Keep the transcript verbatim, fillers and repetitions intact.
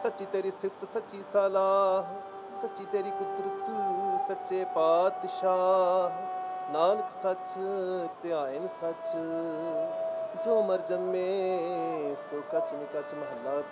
सच्ची तेरी सिफत सच्ची सलाह, सच्ची तेरी कुदरत सच्चे पातशाह। नानक सच ध्यान सच, जो मर जम्मे सो कच न कच। महला